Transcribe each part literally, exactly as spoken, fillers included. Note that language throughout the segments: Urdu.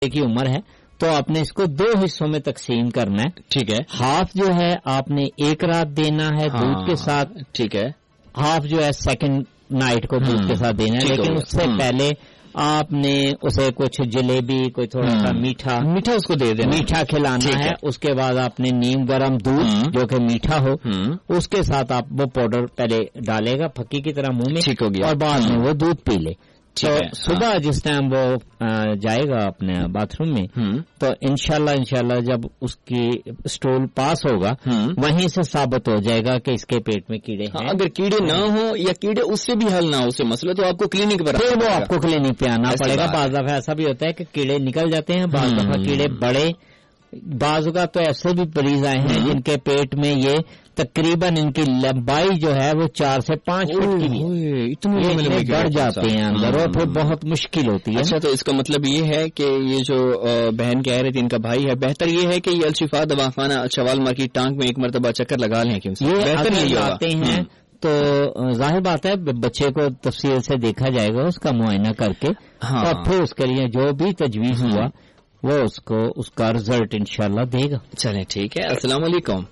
کی عمر ہے تو آپ نے اس کو دو حصوں میں تقسیم کرنا ہے. ٹھیک ہے. ہاف جو ہے آپ نے ایک رات دینا ہے دودھ کے ساتھ. ٹھیک ہے. ہاف جو ہے سیکنڈ نائٹ کو دودھ کے ساتھ دینا ہے. لیکن اس سے پہلے آپ نے اسے کچھ جلیبی کوئی تھوڑا سا میٹھا میٹھا اس کو دے دینا, میٹھا کھلانا ہے. اس کے بعد آپ نے نیم گرم دودھ جو کہ میٹھا ہو اس کے ساتھ آپ وہ پاؤڈر پہلے ڈالے گا پھکی کی طرح منہ میں, اور بعد میں وہ دودھ پی لے. تو صبح جس ٹائم وہ جائے گا اپنے باتھ روم میں تو انشاءاللہ انشاءاللہ جب اس کی اسٹول پاس ہوگا وہیں سے ثابت ہو جائے گا کہ اس کے پیٹ میں کیڑے ہیں. اگر کیڑے نہ ہوں یا کیڑے اس سے بھی حل نہ ہو اسے مسئلہ تو آپ کو کلینک پر پھر وہ آپ کو کلینک پہ آنا پڑے گا. بعض دفعہ ایسا بھی ہوتا ہے کہ کیڑے نکل جاتے ہیں, بعض دفعہ کیڑے بڑے, بعض کا تو ایسے بھی مریض آئے ہیں جن کے پیٹ میں یہ تقریباً ان کی لمبائی جو ہے وہ چار سے پانچ فٹ کی اتنے بڑھ جاتے ہیں اندر اور پھر بہت مشکل ہوتی ہے. اچھا تو اس کا مطلب یہ ہے کہ یہ جو بہن کہہ رہی تھی ان کا بھائی ہے, بہتر یہ ہے کہ یہ الشفا دواخانہ شوال مارکیٹ ٹانک میں ایک مرتبہ چکر لگا لیں. کیوں بہتر نہیں آتے ہیں تو ظاہر بات ہے بچے کو تفصیل سے دیکھا جائے گا, اس کا معائنہ کر کے اور پھر اس کے لیے جو بھی تجویز ہوا وہ اس کو اس کا رزلٹ انشاءاللہ دے گا. چلیں ٹھیک ہے. السلام علیکم.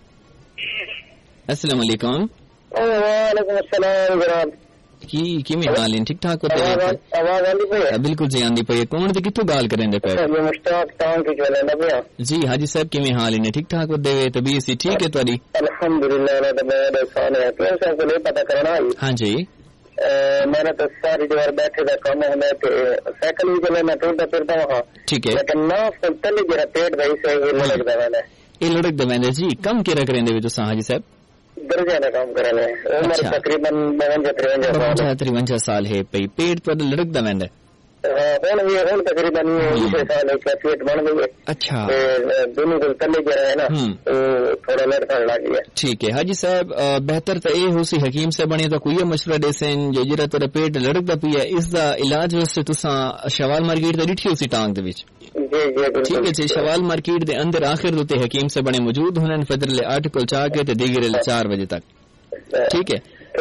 السلام علیکم. وعلیکم السلام جناب. کی کی میں حال ہیں ٹھیک ٹھاک ہوتے ہیں؟ بالکل جی آندی پئی. کون تے کتوں گال کریں دے پے؟ مشتاق ٹاؤن کی چلے لگیا. جی حاجی صاحب کی میں حال ہیں ٹھیک ٹھاک ہوتے ہوئے طبیعت سی ٹھیک ہے تاری؟ الحمدللہ اللہ کا بہت احسان ہے. کیوں صاحب کو نہیں پتہ کرنا ہے. ہاں جی میں نے تو ساری دیوار بیٹھے کا کام ہے کہ سائیکل بھی چلے میں ٹوٹتا پھرتا ہوں. ٹھیک ہے. لیکن نہ تلی جرا پیٹ بھائی سے یہ لڑک دا میں یہ لڑک دا میں جی کم کے رکھ رہے ہیں تو حاجی صاحب درجے کا کام کر رہے ہیں. عمر تقریباً بونجا ترونجا سال ترونجا سال ہے پی پیٹ پر لڑک دا میں ہوں بھی ہوں تقریباً سال پیٹ بن گئی ہے. اچھا دونوں کو تلے جرا ہے نا تھوڑا لڑکا لگ گیا. ٹھیک ہے حاجی صاحب بہتر تو یہ ہو سی حکیم سے بنے تو کوئی مشورہ دے سن جو جرا تیرا پیٹ لڑک دا پیا اس دا علاج واسطے تساں شوال مارکیٹ تے ڈٹھی اسی ٹانگ دے وچ. جی جی ٹھیک ہے جی. شوال مارکیٹ دے اندر آخر تے حکیم سے بنے موجود ہونے فجر لے آٹھ کو چا کے تے دیگر لے چار بجے تک. ٹھیک ہے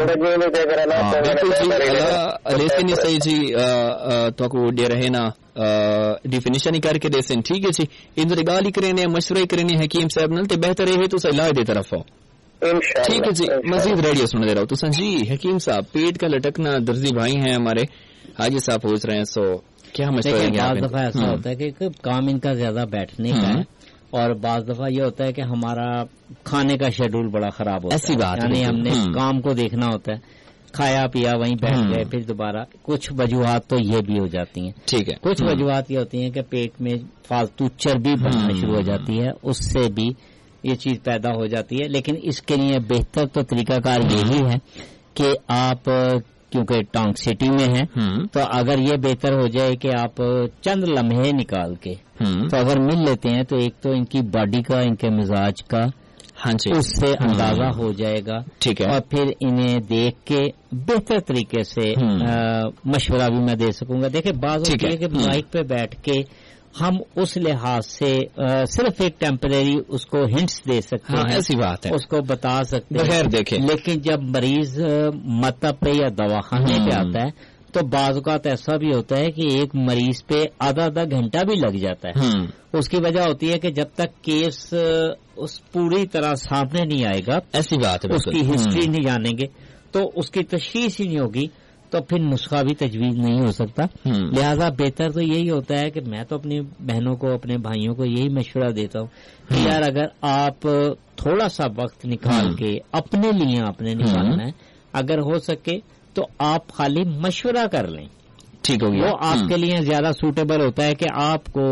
لیکن صحیح جی تو کو دے رہے نا ڈیفینیشن ہی کر کے دے سن. ٹھیک ہے جی. ادھر گال ہی کرنے مشورے کرنے حکیم صاحب نال تے بہتر ہے تو علاج دے طرف ہو. ٹھیک ہے جی. مزید ریڈیو سن دے رہا ہوں تو جی حکیم صاحب پیٹ کا لٹکنا درزی بھائی ہیں ہمارے حاجی صاحب پوچھ رہے ہیں سو کیا مشورہ ہے؟ بعض دفعہ ایسا ہوتا ہے کہ کام ان کا زیادہ بیٹھنے کا ہے اور بعض دفعہ یہ ہوتا ہے کہ ہمارا کھانے کا شیڈول بڑا خراب ہوتا ہے. ایسی بات یعنی ہم نے کام کو دیکھنا ہوتا ہے, کھایا پیا وہیں بیٹھ گئے پھر دوبارہ. کچھ وجوہات تو یہ بھی ہو جاتی ہیں. ٹھیک ہے. کچھ وجوہات یہ ہوتی ہیں کہ پیٹ میں فالتو چربی بڑھنا شروع ہو جاتی ہے, اس سے بھی یہ چیز پیدا ہو جاتی ہے. لیکن اس کے لیے بہتر تو طریقہ کار یہی ہے کہ آپ کیونکہ ٹانگ سٹی میں ہیں تو اگر یہ بہتر ہو جائے کہ آپ چند لمحے نکال کے تو اگر مل لیتے ہیں تو ایک تو ان کی باڈی کا ان کے مزاج کا اس سے اندازہ ہو جائے گا. ٹھیک ہے. اور پھر انہیں دیکھ کے بہتر طریقے سے مشورہ بھی میں دے سکوں گا. دیکھیں بعض ہوتی ہے کہ مائک پہ بیٹھ کے ہم اس لحاظ سے صرف ایک ٹیمپریری اس کو ہنٹس دے سکتے ہیں. ایسی بات ہے. اس کو بتا سکتے ہیں بغیر دیکھیں. لیکن جب مریض مطب پہ یا دواخانے پہ آتا ہے تو بعض اوقات ایسا بھی ہوتا ہے کہ ایک مریض پہ آدھا آدھا گھنٹہ بھی لگ جاتا ہے. اس کی وجہ ہوتی ہے کہ جب تک کیس اس پوری طرح سامنے نہیں آئے گا, ایسی بات ہے, اس کی ہسٹری نہیں جانیں گے تو اس کی تشخیص ہی نہیں ہوگی تو پھر نسخہ بھی تجویز نہیں ہو سکتا. لہذا بہتر تو یہی ہوتا ہے کہ میں تو اپنی بہنوں کو اپنے بھائیوں کو یہی مشورہ دیتا ہوں کہ یار اگر آپ تھوڑا سا وقت نکال کے اپنے لیے آپ نے نکالنا ہے, اگر ہو سکے تو آپ خالی مشورہ کر لیں. ٹھیک ہو گیا. وہ آپ کے لیے زیادہ سوٹیبل ہوتا ہے کہ آپ کو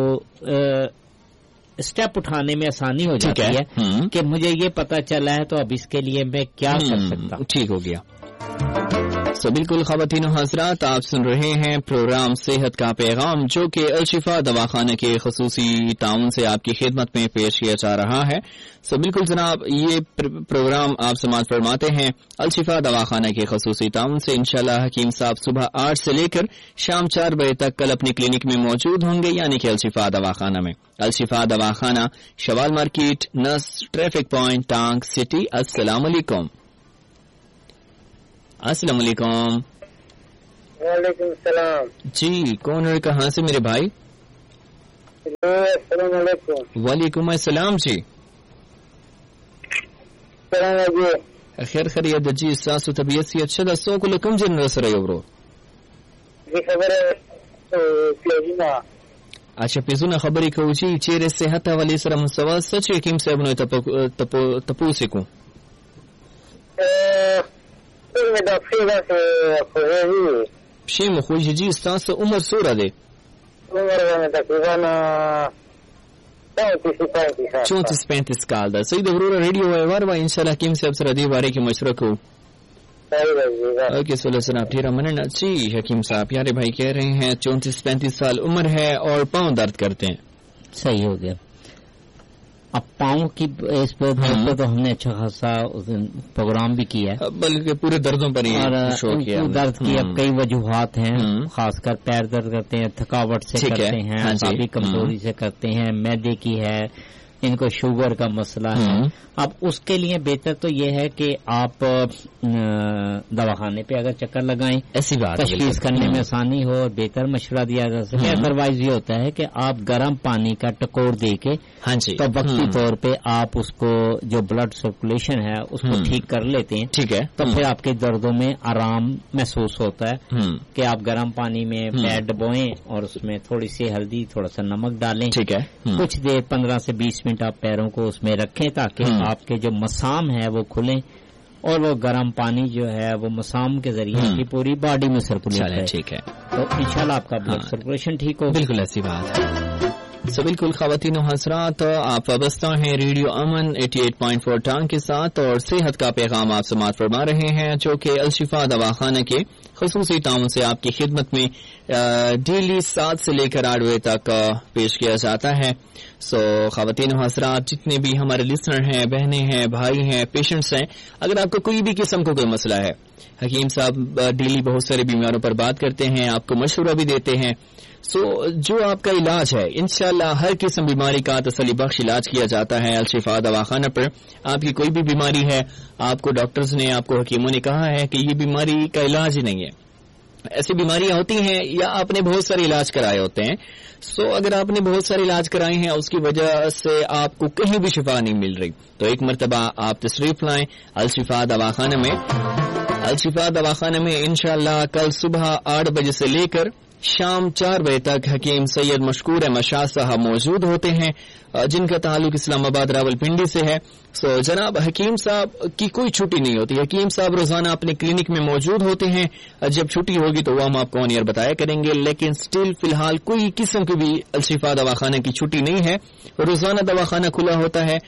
اسٹیپ اٹھانے میں آسانی ہو جاتی ہے کہ مجھے یہ پتا چلا ہے تو اب اس کے لیے میں کیا کر سکتا ہوں. ٹھیک ہو گیا. سو بالکل خواتین و حضرات آپ سن رہے ہیں پروگرام صحت کا پیغام جو کہ الشفا دواخانہ کے خصوصی تعاون سے آپ کی خدمت میں پیش کیا جا رہا ہے. سو بالکل جناب یہ پروگرام آپ سماعت فرماتے ہیں الشفا دواخانہ کے خصوصی تعاون سے. انشاءاللہ حکیم صاحب صبح آٹھ سے لے کر شام چار بجے تک کل اپنی کلینک میں موجود ہوں گے یعنی کہ الشفا دواخانہ میں. الشفا دواخانہ شوال مارکیٹ نس ٹریفک پوائنٹ ٹانگ سٹی. السلام علیکم. السلام علیکم. وعلیکم السلام. جی کون اور کہاں سے میرے بھائی؟ السلام علیکم. وعلیکم السلام جی. خیر خیریت جی. ساسو طبیعت سی اچھا دا سو کو کم جن رس رہے برو جی خبر پیزونا اچھا پیزونا خبری کو جی چیرے صحت والی سره مسوا سچ حکیم صاحب نو تپو تپو سکو ا میں دا فیلا سے کوئی شی مخ جی ساس عمر سورہ دے عمر میں تقریبا چونتیس پینتیس کال دا. صحیح ضرور ریڈیو وائر وا انشاءاللہ حکیم صاحب سره دی بارے کی مشورہ کو. اوکے سولہ سن آپ ٹھیرا منن. جی حکیم صاحب پیارے بھائی کہہ رہے ہیں چونتیس پینتیس سال عمر ہے اور پاؤں درد کرتے ہیں. صحیح ہو گیا. اب پاؤں کی اس پہ تو ہم نے اچھا خاصا پروگرام بھی کیا ہے بلکہ پورے دردوں پر ہی درد کی اب کئی وجوہات ہیں. خاص کر پیر درد کرتے ہیں, تھکاوٹ سے کرتے ہیں, اعصابی کمزوری سے کرتے ہیں, معدے کی ہے, ان کو شوگر کا مسئلہ ہے. اب اس کے لیے بہتر تو یہ ہے کہ آپ دواخانے پہ اگر چکر لگائیں, ایسی بات تشخیص کرنے میں آسانی ہو اور بہتر مشورہ دیا جا سکے. ادروائز یہ ہوتا ہے کہ آپ گرم پانی کا ٹکور دے کے تو وقتی طور پہ آپ اس کو جو بلڈ سرکولیشن ہے اس کو ٹھیک کر لیتے ہیں. ٹھیک ہے, تو پھر آپ کے دردوں میں آرام محسوس ہوتا ہے کہ آپ گرم پانی میں پیر ڈبوئیں اور اس میں تھوڑی سی ہلدی, تھوڑا سا نمک ڈالیں. ٹھیک ہے, کچھ دیر پندرہ سے بیس منٹ آپ پیروں کو اس میں رکھیں تاکہ آپ کے جو مسام ہے وہ کھلیں اور وہ گرم پانی جو ہے وہ مسام کے ذریعے کی پوری باڈی میں سرکولیٹ ہے. ٹھیک ہے, تو انشاءاللہ آپ کا بلڈ سرکولیشن ٹھیک ہو. بالکل ایسی بات ہے. سو بالکل خواتین و حضرات, آپ وابستہ ہیں ریڈیو امن اٹھاسی پوائنٹ چار ٹانگ کے ساتھ اور صحت کا پیغام آپ سماعت فرما رہے ہیں جو کہ الشفا دواخانہ کے خصوصی تعاون سے آپ کی خدمت میں ڈیلی سات سے لے کر آٹھ بجے تک پیش کیا جاتا ہے. سو خواتین و حضرات جتنے بھی ہمارے لسنر ہیں, بہنیں ہیں, بھائی ہیں, پیشنٹس ہیں, اگر آپ کو کوئی بھی قسم کا کوئی مسئلہ ہے, حکیم صاحب ڈیلی بہت سارے بیماروں پر بات کرتے ہیں, آپ کو مشورہ بھی دیتے ہیں. سو جو آپ کا علاج ہے انشاءاللہ ہر قسم بیماری کا تسلی بخش علاج کیا جاتا ہے الشفا دواخانہ پر. آپ کی کوئی بھی بیماری ہے, آپ کو ڈاکٹرز نے, آپ کو حکیموں نے کہا ہے کہ یہ بیماری کا علاج ہی نہیں ہے, ایسی بیماریاں ہوتی ہیں یا آپ نے بہت سارے علاج کرائے ہوتے ہیں. سو اگر آپ نے بہت سارے علاج کرائے ہیں اس کی وجہ سے آپ کو کہیں بھی شفا نہیں مل رہی تو ایک مرتبہ آپ تشریف لائیں الشفا دواخانہ میں. الشفا دواخانہ میں انشاءاللہ کل صبح آٹھ بجے سے لے کر شام چار بجے تک حکیم سید مشکور احمد شاہ صاحب موجود ہوتے ہیں جن کا تعلق اسلام آباد راول پنڈی سے ہے. سو جناب حکیم صاحب کی کوئی چھٹی نہیں ہوتی. حکیم صاحب روزانہ اپنے کلینک میں موجود ہوتے ہیں. جب چھٹی ہوگی تو وہ ہم آپ کو آن ایئر بتایا کریں گے, لیکن سٹل فی الحال کوئی قسم کی بھی الشفا دواخانہ کی چھٹی نہیں ہے. روزانہ دواخانہ کھلا ہوتا ہے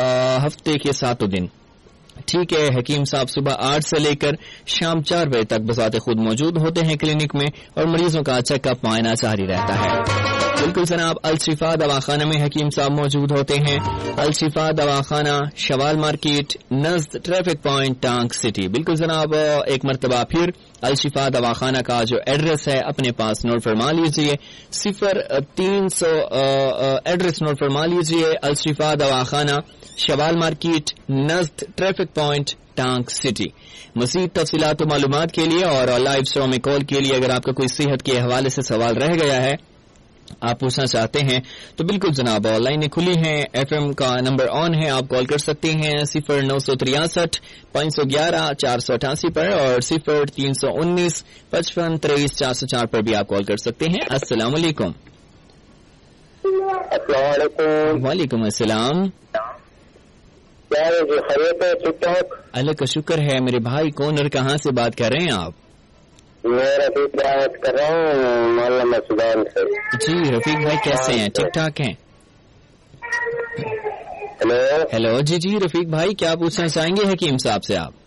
ہفتے کے ساتوں دن. ٹھیک ہے, حکیم صاحب صبح آٹھ سے لے کر شام چار بجے تک بذات خود موجود ہوتے ہیں کلینک میں اور مریضوں کا چیک اپ معائنہ جاری رہتا ہے. بالکل جناب, الشفا دواخانہ میں حکیم صاحب موجود ہوتے ہیں. الشفا دواخانہ شوال مارکیٹ نزد ٹریفک پوائنٹ ٹانک سٹی. بالکل جناب, ایک مرتبہ پھر الشفا دواخانہ کا جو ایڈریس ہے اپنے پاس نوٹ فرما لیجئے. صفر تین سو ایڈریس نوٹ فرما لیجئے. الشفا دواخانہ شوال مارکیٹ نزد ٹریفک پوائنٹ ٹانک سٹی. مزید تفصیلات و معلومات کے لیے اور لائیو شو میں کال کے لیے اگر آپ کا کوئی صحت کے حوالے سے سوال رہ گیا ہے, آپ پوچھنا چاہتے ہیں تو بالکل جناب لائنیں کھلی ہیں. ایف ایم کا نمبر آن ہے, آپ کال کر سکتے ہیں صفر نو سو تریاسٹھ پانچ سو گیارہ چار سو اٹھاسی پر اور صفر تین سو انیس پچپن تیئیس چار سو چار پر بھی آپ کال کر سکتے ہیں. السلام علیکم. السلام علیکم. وعلیکم السلام. اللہ کا شکر ہے. میرے بھائی کون اور کہاں سے بات کر رہے ہیں آپ؟ میں رفیق بات کر رہا ہوں مولانا سودان سے. جی رفیق بھائی کیسے ہیں؟ ٹھیک ٹھاک ہیں؟ ہیلو ہیلو جی جی رفیق بھائی کیا پوچھنا چاہیں گے حکیم صاحب سے آپ؟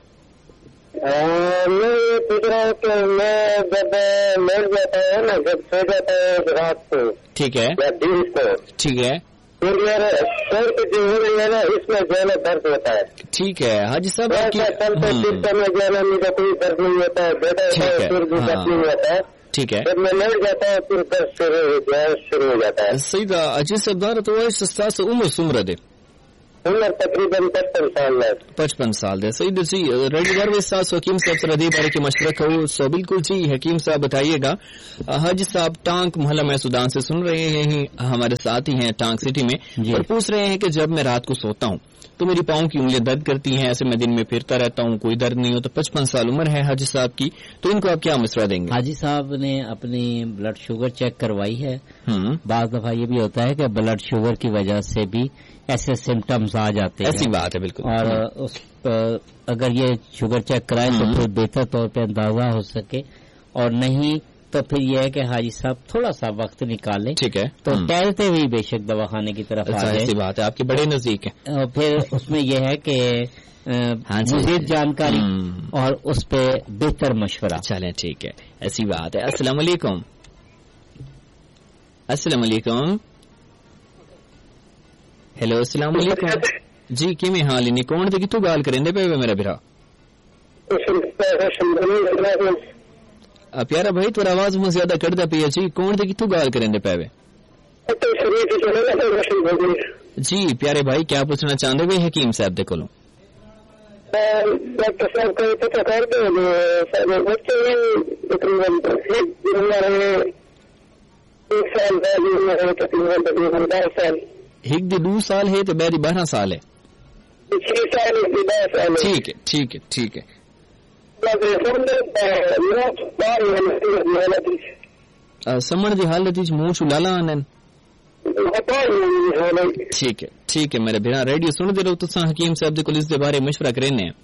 میں یہ پوچھ رہا ہوں کہ میں جب لیٹ جاتا ہے نا, جب سو جاتا ہے رات کو, ٹھیک ہے, یا دن کو, ٹھیک ہے, پھر میرا سر پہ جو ہو رہی ہے نا اس میں جو ہے نا درد ہوتا ہے. ٹھیک ہے حاجی صاحب, سر پہ سسٹم میں جو ہے نا مجھے کوئی درد نہیں ہوتا ہے, بیٹا پھر بھی درد نہیں ہوتا ہے. ٹھیک ہے, جب میں لیٹ جاتا ہے پھر درد شروع ہو جاتا ہے. صحیح تھا. عجیب صاحب دار تو سستا سے عمر سمر دے عمر تقریباً پچپن سال ہے. پچپن سال ہے. صحیح جی. ریڈیو گھر میں ساتھ حکیم صاحب سردی بارے کی مشورہ کرو. سو بالکل جی حکیم صاحب بتائیے گا. حاجی صاحب ٹانک محلہ میں سودان سے سن رہے ہیں, ہمارے ساتھ ہی ہیں ٹانک سٹی میں, اور پوچھ رہے ہیں کہ جب میں رات کو سوتا ہوں تو میری پاؤں کی انگلیاں درد کرتی ہیں, ایسے میں دن میں پھرتا رہتا ہوں, کوئی درد نہیں ہو. تو پچپن سال عمر ہے حاجی صاحب کی, تو ان کو آپ کیا مشورہ دیں گے؟ حاجی صاحب نے اپنی بلڈ شوگر چیک کروائی ہے. بعض دفعہ یہ بھی ہوتا ہے کہ بلڈ شوگر کی وجہ سے بھی ایسے سمٹمز آ جاتے ہیں. ایسی بات ہے بالکل. اور اس اگر یہ شوگر چیک کرائے تو پھر بہتر طور پہ اندازہ ہو سکے, اور نہیں تو پھر یہ ہے کہ حاجی صاحب تھوڑا سا وقت نکالیں. ٹھیک ہے. تو ٹہلتے ہوئے بے شک دواخانے کی طرف آ جائیں. ایسی بات ہے, آپ کے بڑے نزدیک ہے. پھر اس میں یہ ہے کہ مزید جانکاری اور اس پہ بہتر مشورہ. چلیں ٹھیک ہے, ایسی بات ہے. السلام علیکم. السلام علیکم. ہیلو السلام علیکم جی. کیویں حال نے کون تے کتوں گال کریں دے پے میرا بھرا؟ پیارا بھائی تھوڑا آواز میں زیادہ کٹدا پئی ہے جی. کون تے کتوں گال کریں دے پے؟ جی پیارے بھائی کیا پوچھنا چاہندے وے حکیم صاحب دے کولوں؟ ڈاکٹر صاحب کو پتہ کر دے کہ بچے تقریباً ایک سال بعد تقریباً تقریباً بارہ سال. ایک دی دو سال ہے تو میری بارہ سال ہے. چھ سال ہے. ٹھیک ہے ٹھیک ہے ٹھیک ہے. سمن دی حالت وچ منہ چلالا آنن. ٹھیک ہے ٹھیک ہے میرے بھرا. ریڈیو سن دے رہو تساں حکیم صاحب دے کول اس دے بارے مشورہ کرنے ہیں.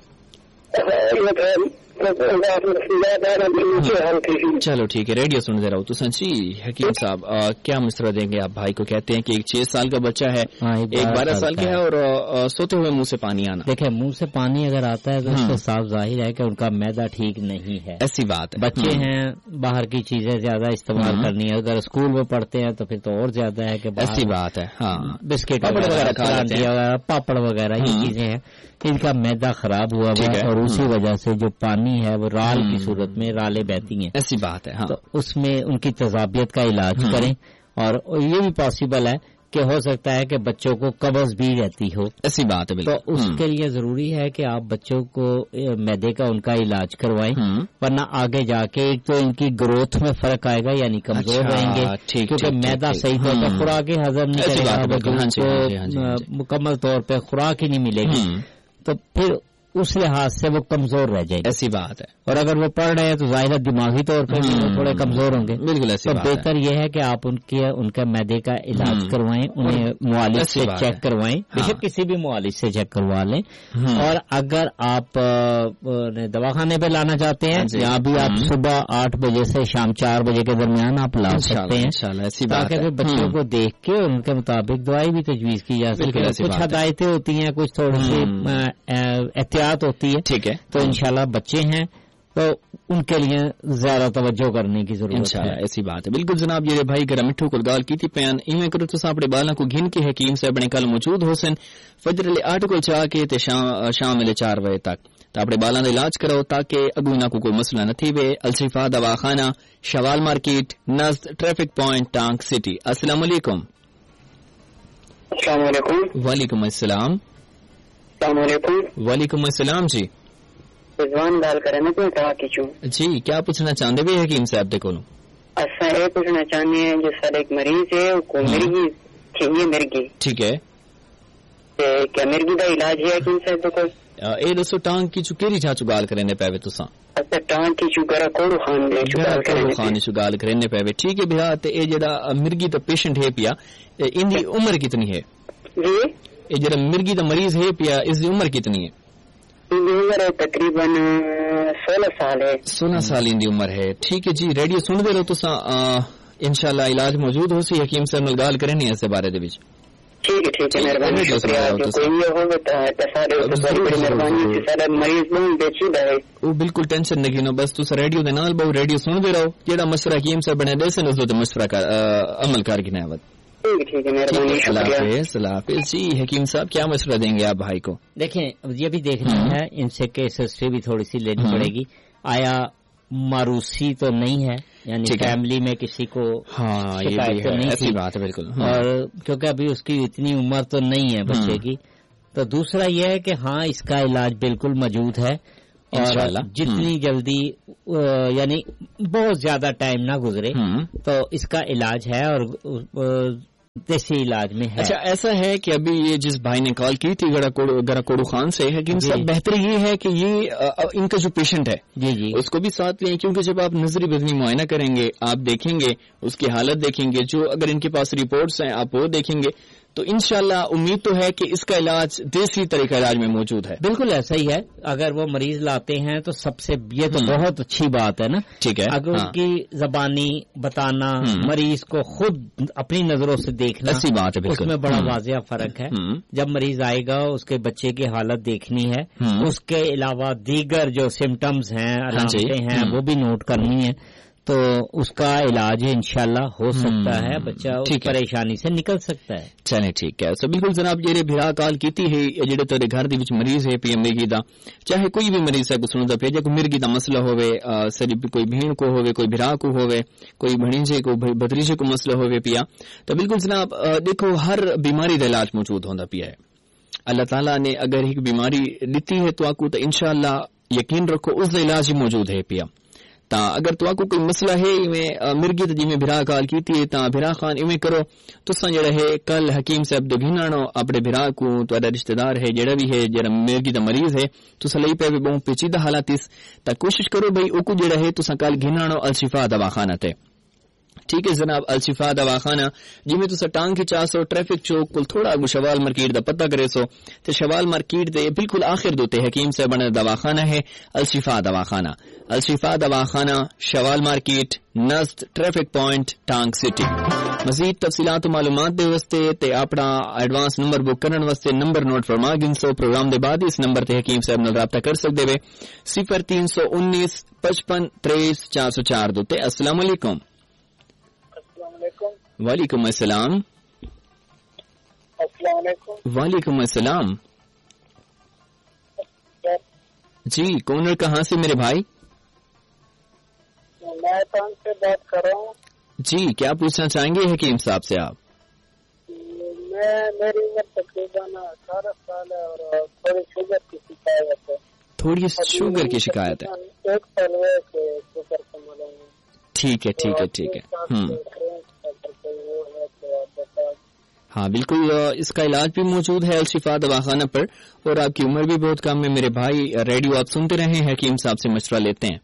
چلو ٹھیک ہے ریڈیو سن دے رہا ہوں تو جی حکیم صاحب کیا مشورہ دیں گے آپ بھائی کو؟ کہتے ہیں کہ ایک چھ سال کا بچہ ہے, ایک بارہ سال کا ہے, اور سوتے ہوئے منہ سے پانی آنا. دیکھیں منہ سے پانی اگر آتا ہے تو اس سے صاف ظاہر ہے کہ ان کا معدہ ٹھیک نہیں ہے. ایسی بات ہے. بچے ہیں, باہر کی چیزیں زیادہ استعمال کرنی ہے. اگر اسکول میں پڑھتے ہیں تو پھر تو اور زیادہ ہے کہ ایسی بات ہے. ہاں بسکٹ وغیرہ پاپڑ وغیرہ یہ چیزیں ہیں, ان کا معدہ خراب ہوا ہوا ہے, اور اسی وجہ سے جو پانی ہے وہ رال کی صورت میں رالیں بہتی ہیں. ایسی بات ہے. تو اس میں ان کی تذابیت کا علاج کریں. اور یہ بھی پاسبل ہے کہ ہو سکتا ہے کہ بچوں کو قبض بھی رہتی ہو. ایسی بات ہے. تو اس کے لیے ضروری ہے کہ آپ بچوں کو معدے کا ان کا علاج کروائیں, ورنہ آگے جا کے ایک تو ان کی گروتھ میں فرق آئے گا, یعنی کمزور رہیں گے, کیونکہ معدہ صحیح طور پر خوراک ہضم نہیں کرے گا, مکمل طور پہ خوراک ہی نہیں ملے گی, تو پھر اس لحاظ سے وہ کمزور رہ جائے گی. ایسی بات ہے. اور اگر وہ پڑھ رہے ہیں تو ظاہر دماغی طور پر بھی تھوڑے کمزور ہوں گے. بالکل ایسی بات ہے. تو بہتر یہ ہے کہ آپ ان کے ان کا معدے کا علاج کروائیں, انہیں معالج سے چیک کروائیں, بیشک کسی بھی معالج سے چیک کروا لیں. اور اگر آپ دواخانے پہ لانا چاہتے ہیں, یہاں بھی آپ صبح آٹھ بجے سے شام چار بجے کے درمیان آپ لا سکتے ہیں, تاکہ بچوں کو دیکھ کے ان کے مطابق دوائی بھی تجویز کی جا سکے. کچھ ہدایتیں ہوتی ہیں, کچھ تھوڑی سی احتیاط ہوتی ہے. ٹھیک ہے. تو انشاءاللہ بچے ہیں تو ان کے لیے زیادہ توجہ کرنے کی ضرورت ہے. ایسی بات ہے. بالکل جناب. یہ بھائی گرا مٹھو کو گال کی تھی پیان ایویں کرو تو اپنے بالاں کو گن کے حکیم صاحب نے کل موجود ہو سن فجر لے آٹھ کو چاہ کے تے شام شام ویلے چار بجے تک تو اپنے بالاں دا علاج کرو تاکہ اگوں نہ کو کوئی مسئلہ نہ تھی. وے الشفا دواخانہ شوال مارکیٹ نزد ٹریفک پوائنٹ ٹانک سٹی. السلام علیکم. السلام علیکم. وعلیکم السلام. السلام علیکم. وعلیکم السلام. جی رضوان گل کرے نا کوئی کہا کیچوں. جی کیا پوچھنا چاہتے بھی حکیم صاحب دے کولوں؟ اسا یہ پوچھنا چاہتے ہیں جو سارا ایک مریض ہے کو مرگی تھی مرگی. ٹھیک ہے. کیا مرگی دا علاج ہے حکیم صاحب دے کول؟ اے دسو ٹانگ کی چکیری چا چگال کرنے پے تساں؟ اچھا ٹانگ کی چگرا کوڑ خان دے چگال کرنے خان چگال کرنے پے. ٹھیک ہے بھیا. تے اے جڑا مرگی دا پیشنٹ ہے پیا ان دی عمر کتنی ہے؟ جی اے جڑا مرگی دا مریض ہے پیا اس دی عمر کتنی ہے؟ عمر تقریباً سولہ سال ہے. سولہ سال ان دی عمر ہے. ٹھیک ہے جی. ریڈیو سن دے رہو تساں انشاءاللہ علاج موجود ہو سی. حکیم صاحب نال گال کرنی اس بارے دے وچ. ٹھیک ہے ٹھیک ہے. مہربانی شکریہ. کوئی یہ ہو بتا سارے بڑی بڑی مہربانی سارا مریض نوں بیچیدا ہے. او بالکل ٹینشن نہ گینو. بس تساں ریڈیو دے نال بہو ریڈیو سن دے رہو. جیڑا مشورہ حکیم صاحب بنے دے سن اس تے مشورہ کر عمل کر کے نہ ٹھیک ہے. مہربانی شکریہ. اللہ حافظ. جی حکیم صاحب کیا مشورہ دیں گے آپ بھائی کو؟ دیکھیں یہ بھی دیکھنا ہے ان سے کیس ہسٹری بھی تھوڑی سی لینی پڑے گی. آیا ماروسی تو نہیں ہے یعنی فیملی میں کسی کو ہاں یہ نہیں ایسی بات ہے بالکل. اور کیونکہ ابھی اس کی اتنی عمر تو نہیں ہے بچے کی. تو دوسرا یہ ہے کہ ہاں اس کا علاج بالکل موجود ہے اور جتنی جلدی یعنی بہت زیادہ ٹائم نہ گزرے تو اس کا علاج ہے اور دیسی علاج میں ہے. اچھا ایسا ہے کہ ابھی یہ جس بھائی نے کال کی تھی گرا کوڑو خان سے ہے کہ ان سب بہتر یہ ہے کہ یہ ان کا جو پیشنٹ ہے جی جی اس کو بھی ساتھ لیں کیونکہ جب آپ نظری بدنی معائنہ کریں گے آپ دیکھیں گے اس کی حالت دیکھیں گے جو اگر ان کے پاس رپورٹس ہیں آپ وہ دیکھیں گے تو انشاءاللہ امید تو ہے کہ اس کا علاج دیسی طریقہ علاج میں موجود ہے. بالکل ایسا ہی ہے. اگر وہ مریض لاتے ہیں تو سب سے یہ تو بہت اچھی بات ہے نا. ٹھیک ہے. اگر ان کی زبانی بتانا مریض کو خود اپنی نظروں سے دیکھنا ایسی بات ہے اس میں بڑا واضح فرق ہے. جب مریض آئے گا اس کے بچے کی حالت دیکھنی ہے اس کے علاوہ دیگر جو سمٹمز ہیں علامتیں ہیں وہ بھی نوٹ کرنی ہے تو اس کا علاج انشاءاللہ ہو سکتا ہے. بچہ اس پریشانی سے نکل سکتا ہے. چلے ٹھیک ہے. سو بالکل جناب جی بھرا کال کیتی ہے جڑے تیرے گھر دے وچ مریض ہے پی ایم اے دا چاہے کوئی بھی مریض ہے کو سندا پیا جے کوئی مرغی دا مسئلہ ہوے سری کوئی بہن کو ہوے کوئی بھرا کو ہوے کوئی بھنیجے کو بھتریجے کو مسئلہ ہوے پیا تو بالکل جناب دیکھو ہر بیماری دا علاج موجود ہوندا پیا ہے. اللہ تعالیٰ نے اگر ایک بیماری دتی ہے تو آکو تو انشاءاللہ یقین رکھو اس دا علاج موجود ہے پیا. تا اگر تو کو کوئی مسئلہ ہے میں مرغی تے جی میں بھرا کال کیتی ہے تا بھرا خان ایویں کرو تساں جڑا ہے کل حکیم صاحب دے گھنانو اپنے بھرا کو تہاڈا رشتہ دار ہے جڑا بھی ہے جڑا مرغی دا مریض ہے تساں لئی پے بہت پیچیدہ حالات اس تا کوشش کرو بھئی او کو جڑا ہے تساں کل گھنانو الشفا دواخانہ تے. ٹھیک ہے جناب الشفا دواخانہ جی میں تسا ٹانگ کی چا سو ٹریفک چوک کل تھوڑا اگو شوال مارکیٹ دا پتہ کرے سو تے شوال مارکیٹ دے بالکل آخر دوتے حکیم صاحب نے دواخانہ ہے الشفا دواخانہ. الشفا دواخانہ شوال مارکیٹ نزد ٹریفک پوائنٹ ٹانگ سٹی. مزید تفصیلات و معلومات دے واسطے تے اپنا ایڈوانس نمبر بک کرن واسطے نمبر نوٹ فرما گن سو پروگرام دے بعد اس نمبر تے حکیم صاحب نال رابطہ کر سکدے وے صفر تین سو انیس پچپن تریس چار سو چار دو تے. السلام علیکم. وعلیکم السلام. السلام علیکم. وعلیکم السلام. جی کون کہاں سے میرے بھائی؟ میں کہاں سے بات کر رہا ہوں. جی کیا پوچھنا چاہیں گے حکیم صاحب سے آپ؟ میں میری عمر تقریباً اٹھارہ سال ہے اور تھوڑی شوگر کی شکایت ہے. تھوڑی شوگر کی شکایت ہے. ایک سال ہے کہ شوگر کا معلوم ہے. ٹھیک ہے ٹھیک ہے ٹھیک ہے. ہوں ہاں بالکل اس کا علاج بھی موجود ہے الشفا دواخانہ پر اور آپ کی عمر بھی بہت کم ہے میرے بھائی. ریڈیو آپ سنتے رہے حکیم صاحب سے مشورہ لیتے ہیں.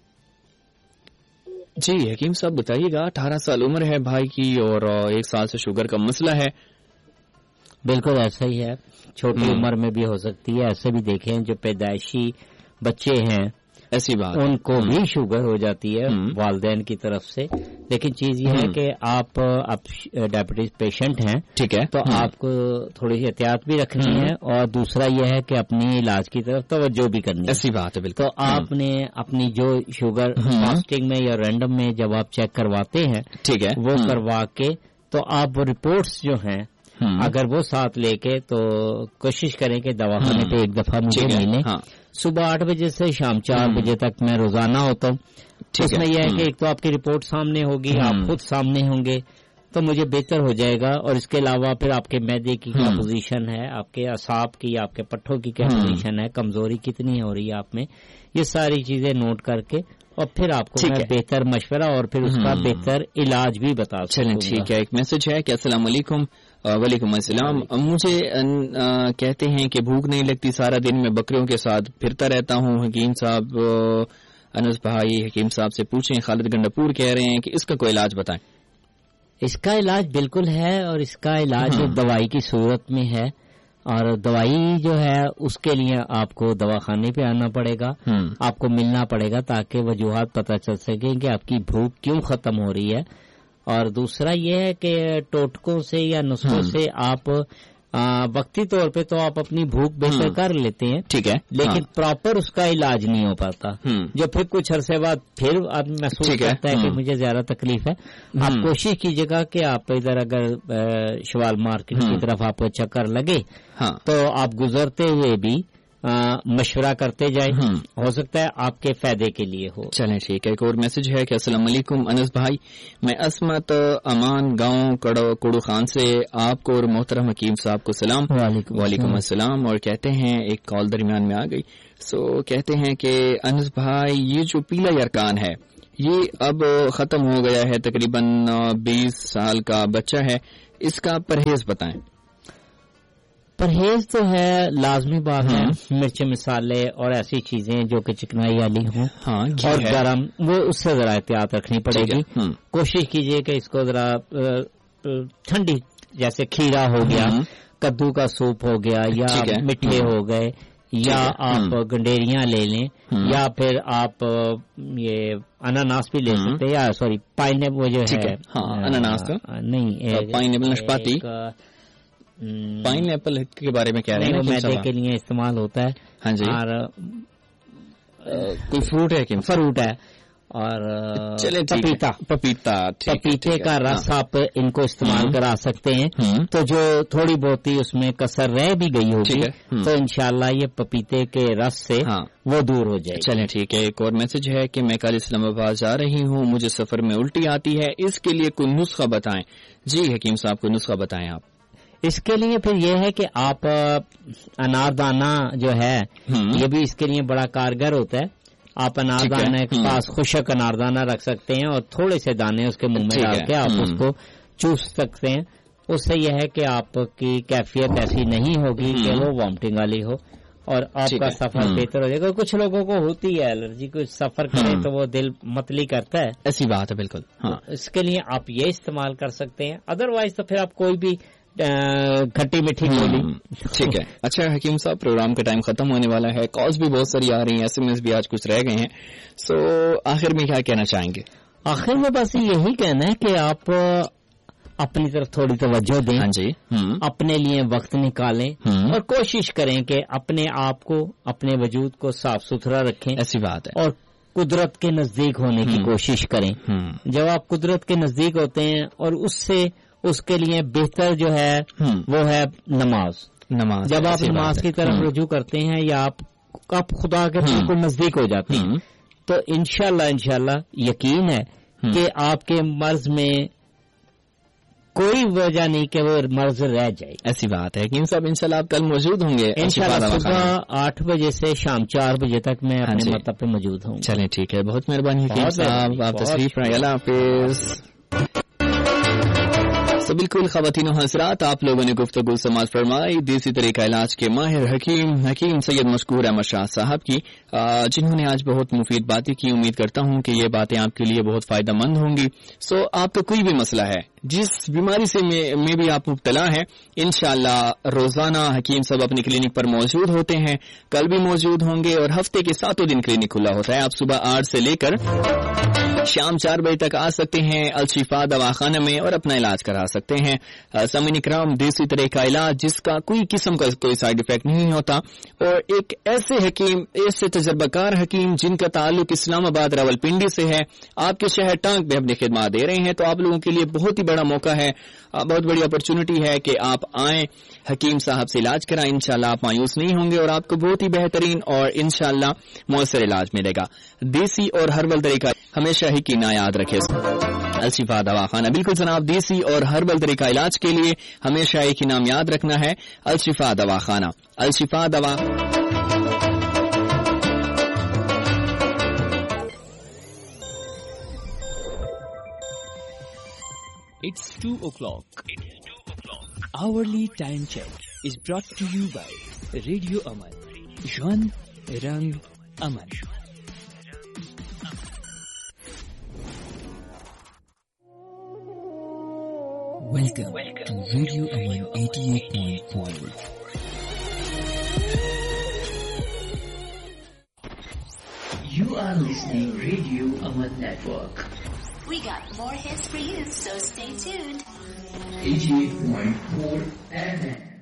جی حکیم صاحب بتائیے گا اٹھارہ سال عمر ہے بھائی کی اور ایک سال سے شوگر کا مسئلہ ہے. بالکل ایسا ہی ہے. چھوٹی عمر میں بھی ہو سکتی ہے. ایسے بھی دیکھیں جو پیدائشی بچے ہیں ایسی بات ان کو بھی شوگر ہو جاتی ہے والدین کی طرف سے. لیکن چیز یہ ہے کہ آپ اب ڈائبٹیز پیشنٹ ہیں ٹھیک ہے تو آپ کو تھوڑی سی احتیاط بھی رکھنی ہے اور دوسرا یہ ہے کہ اپنی علاج کی طرف توجہ بھی کرنی ہے. ایسی بات ہے بالکل. تو آپ نے اپنی جو شوگر فاسٹنگ میں یا رینڈم میں جب آپ چیک کرواتے ہیں ٹھیک ہے وہ کروا کے تو آپ رپورٹس جو ہیں اگر وہ ساتھ لے کے تو کوشش کریں کہ دواخانے پہ ایک دفعہ مجھے ملیں. صبح آٹھ بجے سے شام چار بجے تک میں روزانہ ہوتا ہوں. اس میں یہ ہے کہ ایک تو آپ کی رپورٹ سامنے ہوگی آپ خود سامنے ہوں گے تو مجھے بہتر ہو جائے گا. اور اس کے علاوہ پھر آپ کے معدے کی کیا پوزیشن ہے آپ کے اعصاب کی آپ کے پٹھوں کی کیا پوزیشن ہے کمزوری کتنی ہو رہی ہے آپ میں یہ ساری چیزیں نوٹ کر کے اور پھر آپ کو بہتر مشورہ اور پھر اس کا بہتر علاج بھی بتا سکوں. چلیں ٹھیک ہے. ایک میسج ہے کہ السلام علیکم. وعلیکم السلام. مجھے کہتے ہیں کہ بھوک نہیں لگتی سارا دن میں بکریوں کے ساتھ پھرتا رہتا ہوں. حکیم صاحب انس بھائی حکیم صاحب سے پوچھیں. خالد گنڈاپور کہہ رہے ہیں کہ اس کا کوئی علاج بتائیں. اس کا علاج بالکل ہے اور اس کا علاج دوائی کی صورت میں ہے اور دوائی جو ہے اس کے لیے آپ کو دواخانے پہ آنا پڑے گا آپ کو ملنا پڑے گا تاکہ وجوہات پتہ چل سکیں کہ آپ کی بھوک کیوں ختم ہو رہی ہے. اور دوسرا یہ ہے کہ ٹوٹکوں سے یا نسخوں سے آپ وقتی طور پہ تو آپ اپنی بھوک بہتر کر لیتے ہیں ٹھیک ہے لیکن پراپر اس کا علاج نہیں ہو پاتا. جو پھر کچھ عرصے بعد پھر آدمی محسوس کرتا ہے کہ مجھے زیادہ تکلیف ہے. آپ کوشش کیجیے گا کہ آپ ادھر اگر شوال مارکیٹ کی طرف آپ کو چکر لگے تو آپ گزرتے ہوئے بھی مشورہ کرتے جائیں, ہو سکتا ہے آپ کے فائدے کے لیے ہو. چلیں ٹھیک ہے. ایک اور میسج ہے کہ السلام علیکم انس بھائی, میں عصمت امان گاؤں کڑو خان سے آپ کو اور محترم حکیم صاحب کو سلام. وعلیکم السلام. اور کہتے ہیں ایک کال درمیان میں آ گئی, سو کہتے ہیں کہ انس بھائی یہ جو پیلا یرکان ہے یہ اب ختم ہو گیا ہے, تقریباً بیس سال کا بچہ ہے, اس کا پرہیز بتائیں. پرہیز تو ہے لازمی بات ہے, مرچ مسالے اور ایسی چیزیں جو کہ چکنائی والی ہوں اور گرم, وہ اس سے ذرا احتیاط رکھنی پڑے گی. کوشش کیجئے کہ اس کو ذرا ٹھنڈی, جیسے کھیرا ہو گیا, کدو کا سوپ ہو گیا, یا مٹھے ہو گئے, یا آپ گنڈیریاں لے لیں, یا پھر آپ یہ اناناس بھی لے سکتے ہیں, یا سوری پائن وہ جو ہے اناناس نہیں پائن نشپاتی پائن ایپل کے بارے میں کہہ رہے ہیں, میدے کے لیے استعمال ہوتا ہے. ہاں جی. اور کوئی فروٹ ہے کہ فروٹ ہے, اور پپیتا پپیتا پپیتے کا رس آپ ان کو استعمال کرا سکتے ہیں. تو جو تھوڑی بہت ہی اس میں کسر رہ بھی گئی ہوگی تو انشاءاللہ یہ پپیتے کے رس سے وہ دور ہو جائے. چلیں ٹھیک ہے. ایک اور میسج ہے کہ میں کل اسلام آباد جا رہی ہوں, مجھے سفر میں الٹی آتی ہے, اس کے لیے کوئی نسخہ بتائیں. جی حکیم صاحب کو نسخہ بتائیں آپ. اس کے لیے پھر یہ ہے کہ آپ اناردانہ جو ہے یہ بھی اس کے لیے بڑا کارگر ہوتا ہے. آپ اناردانہ کے پاس خشک اناردانہ رکھ سکتے ہیں اور تھوڑے سے دانے اس کے منہ میں ڈال کے آپ اس کو چوس سکتے ہیں. اس سے یہ ہے کہ آپ کی کیفیت ایسی نہیں ہوگی کہ وہ وامٹنگ والی ہو, اور آپ کا سفر بہتر ہو جائے گا. کچھ لوگوں کو ہوتی ہے الرجی, کوئی سفر کرے تو وہ دل متلی کرتا ہے. ایسی بات ہے بالکل. اس کے لیے آپ یہ استعمال کر سکتے ہیں. ادروائز تو پھر آپ کوئی بھی کھٹی میٹھی گولی. ٹھیک ہے. اچھا حکیم صاحب, پروگرام کا ٹائم ختم ہونے والا ہے, کالز بھی بہت ساری آ رہی ہیں, ایس ایم ایس بھی آج کچھ رہ گئے ہیں, سو آخر میں کیا کہنا چاہیں گے؟ آخر میں بس یہی کہنا ہے کہ آپ اپنی طرف تھوڑی توجہ دیں. ہاں جی. اپنے لیے وقت نکالیں اور کوشش کریں کہ اپنے آپ کو, اپنے وجود کو صاف ستھرا رکھیں. ایسی بات ہے. اور قدرت کے نزدیک ہونے کی کوشش کریں. جب آپ قدرت کے نزدیک ہوتے ہیں اور اس سے اس کے لیے بہتر جو ہے وہ ہے نماز. نماز جب آپ نماز کی طرف رجوع کرتے ہیں یا آپ آپ خدا کے بالکل نزدیک ہو جاتے ہیں تو انشاءاللہ انشاءاللہ یقین ہے کہ آپ کے مرض میں کوئی وجہ نہیں کہ وہ مرض رہ جائے. ایسی بات ہے کہ صاحب انشاءاللہ آپ کل موجود ہوں گے. انشاءاللہ صبح آٹھ بجے سے شام چار بجے تک میں اپنے مطلب پہ موجود ہوں. چلیں ٹھیک ہے, بہت مہربانی حکیم صاحب, آپ تشریف رائے. اللہ حافظ. تو بالکل خواتین و حضرات, آپ لوگوں نے گفتگو سماعت فرمائی دیسی طریقہ علاج کے ماہر حکیم حکیم سید مشکور احمد شاہ صاحب کی, جنہوں نے آج بہت مفید باتیں کی. امید کرتا ہوں کہ یہ باتیں آپ کے لیے بہت فائدہ مند ہوں گی. سو آپ کا کوئی بھی مسئلہ ہے, جس بیماری سے میں بھی آپ مبتلا ہیں, انشاءاللہ روزانہ حکیم صاحب اپنی کلینک پر موجود ہوتے ہیں. کل بھی موجود ہوں گے اور ہفتے کے ساتوں دن کلینک کھلا ہوتا ہے. آپ صبح آٹھ سے لے کر شام چار بجے تک آ سکتے ہیں الشفا دواخانہ میں اور اپنا علاج کرا سکتے ہیں. سامعین کرام, دیسی طرح کا علاج جس کا کوئی قسم کا کوئی سائیڈ افیکٹ نہیں ہوتا, اور ایک ایسے حکیم, ایسے تجربہ کار حکیم جن کا تعلق اسلام آباد راولپنڈی سے ہے, آپ کے شہر ٹانک میں اپنی خدمات دے رہے ہیں. تو آپ لوگوں کے لیے بہت ہی بڑا موقع ہے, بہت بڑی اپرچونٹی ہے کہ آپ آئیں, حکیم صاحب سے علاج کرائیں. انشاءاللہ آپ مایوس نہیں ہوں گے اور آپ کو بہت ہی بہترین اور انشاءاللہ مؤثر علاج ملے گا. دیسی اور ہربل طریقہ ہمیشہ ہی کی نا یاد رکھے. الشفا دواخانہ, بالکل جناب, دیسی اور ہربل طریقہ علاج کے لیے ہمیشہ ایک ہی نام یاد رکھنا ہے, الشفا دواخانہ. الشفا دوا It's two o'clock. It's two o'clock. Hourly time check is brought to you by Radio Aman. Jwan Rang Aman. Welcome, Welcome to Radio Aman eighty-eight point four. You are listening Radio Aman Network. We got more hits for you, so stay tuned. eighty-eight point four F M.